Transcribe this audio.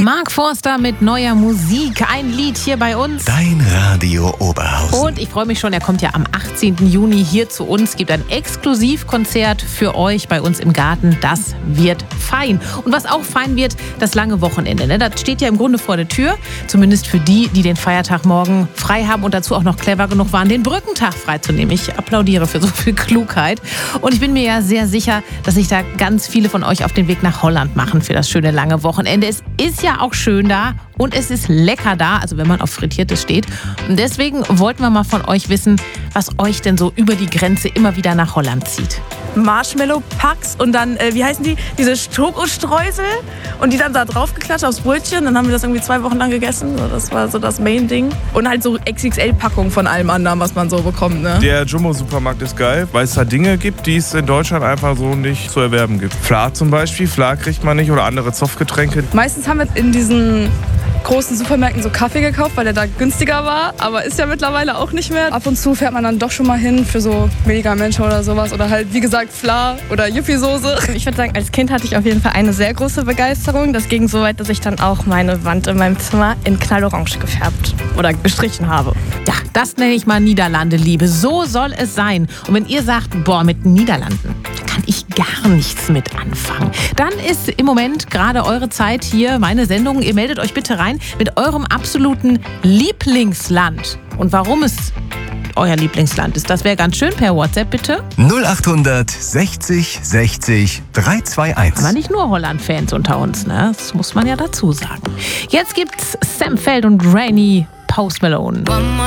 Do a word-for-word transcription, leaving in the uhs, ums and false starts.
Mark Forster mit neuer Musik. Ein Lied hier bei uns. Dein Radio Oberhausen. Und ich freue mich schon, er kommt ja am achtzehnten Juni hier zu uns. Es gibt ein Exklusivkonzert für euch bei uns im Garten. Das wird fein. Und was auch fein wird, das lange Wochenende. Ne? Das steht ja im Grunde vor der Tür. Zumindest für die, die den Feiertag morgen frei haben und dazu auch noch clever genug waren, den Brückentag freizunehmen. Ich applaudiere für so viel Klugheit. Und ich bin mir ja sehr sicher, dass sich da ganz viele von euch auf den Weg nach Holland machen für das schöne lange Wochenende. Es ist ja auch schön da und es ist lecker da, also wenn man auf Frittiertes steht. Und deswegen wollten wir mal von euch wissen, was euch denn so über die Grenze immer wieder nach Holland zieht. Marshmallow-Packs und dann, äh, wie heißen die, diese Schokostreusel und die dann da draufgeklatscht aufs Brötchen. Dann haben wir das irgendwie zwei Wochen lang gegessen. Das war so das Main-Ding. Und halt so X X L-Packungen von allem anderen, was man so bekommt. Ne? Der Jumbo-Supermarkt ist geil, weil es da Dinge gibt, die es in Deutschland einfach so nicht zu erwerben gibt. Fla zum Beispiel, Fla kriegt man nicht oder andere Softgetränke. Meistens haben wir in diesen großen Supermärkten so Kaffee gekauft, weil der da günstiger war, aber ist ja mittlerweile auch nicht mehr. Ab und zu fährt man dann doch schon mal hin für so Medikamente oder sowas oder halt, wie gesagt, Fla oder Yuppie-Soße. Ich würde sagen, als Kind hatte ich auf jeden Fall eine sehr große Begeisterung. Das ging so weit, dass ich dann auch meine Wand in meinem Zimmer in knallorange gefärbt oder gestrichen habe. Ja, das nenne ich mal Niederlande-Liebe. So soll es sein. Und wenn ihr sagt, boah, mit Niederlanden kann ich gar nichts mit anfangen, dann ist im Moment gerade eure Zeit hier, meine Sendung. Ihr meldet euch bitte rein mit eurem absoluten Lieblingsland. Und warum es euer Lieblingsland ist, das wäre ganz schön. Per WhatsApp bitte. null achthundert sechzig sechzig dreihunderteinundzwanzig. Aber nicht nur Holland-Fans unter uns, ne? Das muss man ja dazu sagen. Jetzt gibt's Sam Feld und Rainy, Post Malone.